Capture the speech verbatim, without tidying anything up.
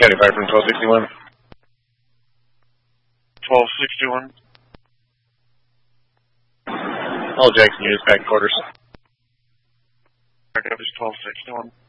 Standing by from twelve sixty-one. twelve sixty-one. All Jackson units back in quarters. Back up is twelve sixty-one.